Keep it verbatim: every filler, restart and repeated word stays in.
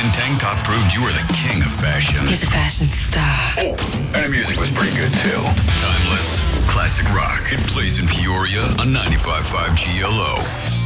Fashion Tank Top proved you were the king of fashion. He's a fashion star. Oh, and the music was pretty good too. Timeless, classic rock. It plays in Peoria on ninety-five point five G L O.